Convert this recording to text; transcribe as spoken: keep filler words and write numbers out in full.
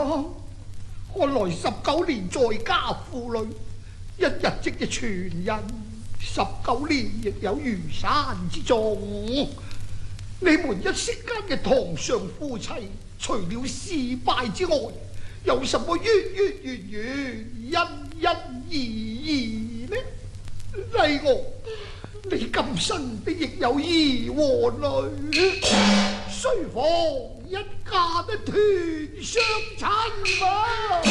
看來十九年在家婦女，一日即嘅傳人，十九年亦有如山之重。你們一息間嘅堂上夫妻，除了事敗之外，有什麼淵淵源源、因因而而呢？例我，你今生必亦有兒和女，須防一家的斷相親啊！